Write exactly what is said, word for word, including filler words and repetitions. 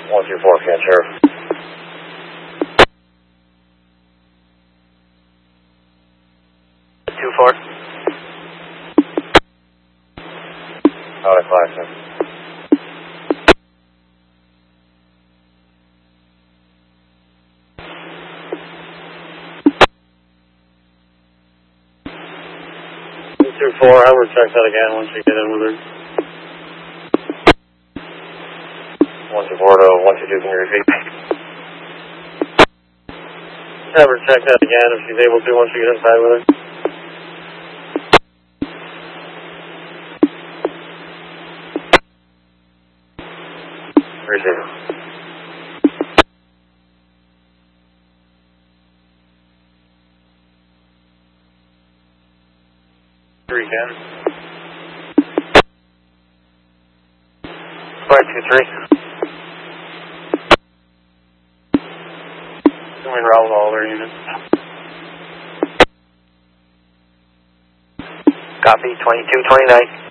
one two four, can Sheriff. two four. Alright, five, sir. two four, I will check that again once you get in with her. one two four to one two two, can you repeat? Have her check that again if she's able to once you get inside with her. Receiver. three ten. five two three. Assuming Raul all their units. Copy, twenty-two twenty-nine.